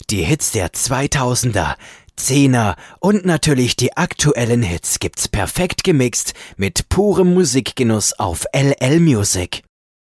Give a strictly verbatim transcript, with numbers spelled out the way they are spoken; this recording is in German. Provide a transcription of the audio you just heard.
Die Hits der zweitausender, Zehner und natürlich die aktuellen Hits gibt's perfekt gemixt mit purem Musikgenuss auf L L Music.